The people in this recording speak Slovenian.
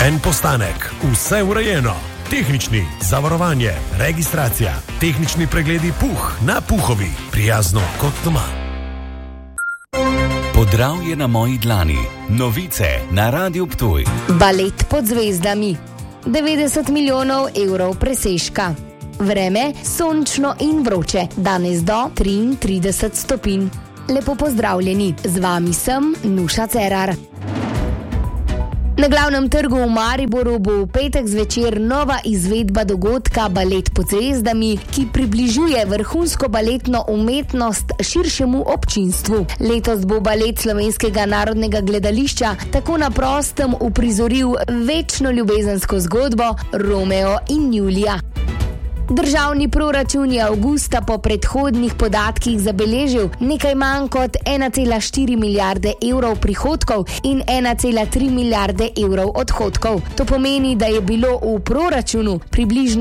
En postanek, vse urejeno. Tehnični, zavarovanje, registracija, tehnični pregledi Puh na Puhovi. Prijazno kot doma. Podravje na moji dlani. Novice na Radiu Ptuj. Balet pod zvezdami. 90 milijonov evrov presežka. Vreme sončno in vroče. Danes do 33 stopinj. Lepo pozdravljeni. Z vami sem Nuša Cerar. Na glavnem trgu v Mariboru bo v petek zvečer nova izvedba dogodka Balet pod zvezdami, ki približuje vrhunsko baletno umetnost širšemu občinstvu. Letos bo balet Slovenskega narodnega gledališča tako na prostem uprizoril večno ljubezensko zgodbo Romeo in Julija. Državni proračun je avgusta po predhodnih podatkih zabeležil nekaj manj kot 1,4 milijarde evrov prihodkov in 1,3 milijarde evrov odhodkov. To pomeni, da je bilo v proračunu približno